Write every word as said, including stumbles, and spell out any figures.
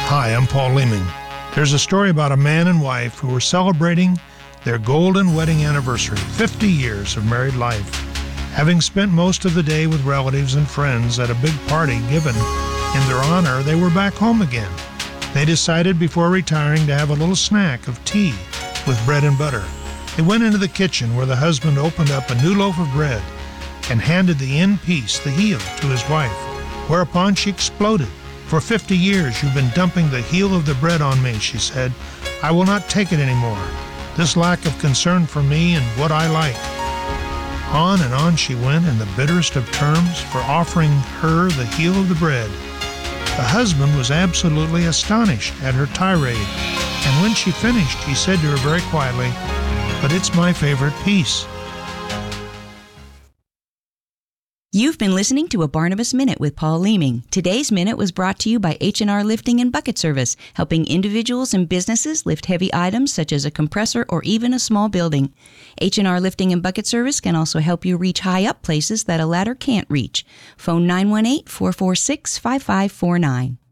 Hi, I'm Paul Leeming. There's a story about a man and wife who were celebrating their golden wedding anniversary, fifty years of married life. Having spent most of the day with relatives and friends at a big party given in their honor, they were back home again. They decided before retiring to have a little snack of tea with bread and butter. They went into the kitchen where the husband opened up a new loaf of bread and handed the end piece, the heel, to his wife, whereupon she exploded. For fifty years you've been dumping the heel of the bread on me, she said. I will not take it anymore. This lack of concern for me and what I like. On and on she went in the bitterest of terms for offering her the heel of the bread. The husband was absolutely astonished at her tirade, and when she finished, he said to her very quietly, "But it's my favorite piece." You've been listening to a Barnabas Minute with Paul Leeming. Today's Minute was brought to you by H and R Lifting and Bucket Service, helping individuals and businesses lift heavy items such as a compressor or even a small building. H and R Lifting and Bucket Service can also help you reach high up places that a ladder can't reach. Phone nine one eight, four four six, five five four nine.